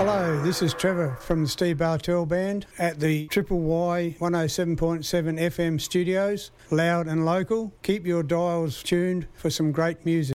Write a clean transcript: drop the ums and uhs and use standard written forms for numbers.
Hello, this is Trevor from the Steve Bartell Band at the Triple Y 107.7 FM studios, loud and local. Keep your dials tuned for some great music.